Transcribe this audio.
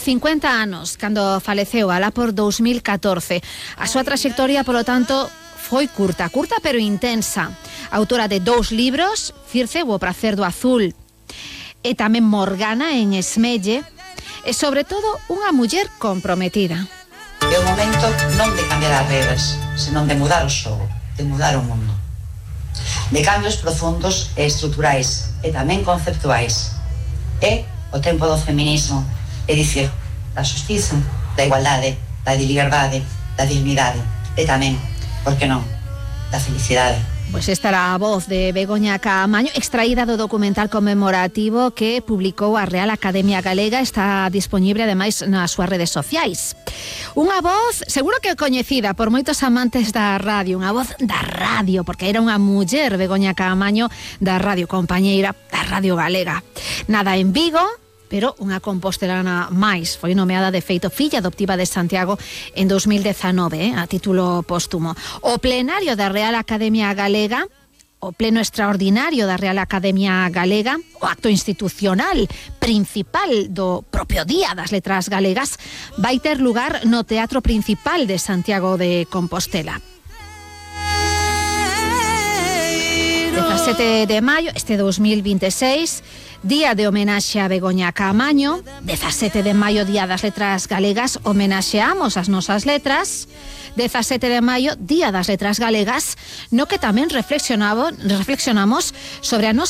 50 anos cando faleceu alá por 2014. A súa traxectoria, polo tanto, foi curta pero intensa. Autora de 2 libros, Circe, o prazer do azul, e tamén Morgana en Esmelle, e sobre todo unha muller comprometida. É o momento non de cambiar as regras, senón de mudar o xogo, de mudar o mundo. De cambios profundos e estruturais, e tamén conceptuais. É o tempo do feminismo, é dicir, da xustiza, da igualdade, da liberdade, da dignidade, e tamén, por que non, da felicidade. Pois esta era a voz de Begoña Caamaño, extraída do documental conmemorativo que publicou a Real Academia Galega. Está dispoñible ademais nas súas redes sociais. Unha voz seguro que coñecida por moitos amantes da radio, unha voz da radio, porque era unha muller, Begoña Caamaño, da radio compañeira da Radio Galega. Nada en Vigo, pero unha compostelana máis. Foi nomeada de feito filla adoptiva de Santiago en 2019, a título póstumo. O plenario da Real Academia Galega, o pleno extraordinario da Real Academia Galega, o acto institucional principal do propio Día das Letras Galegas, vai ter lugar no Teatro Principal de Santiago de Compostela. 17 de maio, este 2026, Día de homenaxe a Begoña Caamaño. 17 de maio, Día das Letras Galegas, homenaxeamos as nosas letras. 17 de maio, Día das Letras Galegas, no que tamén reflexionamos sobre a nosa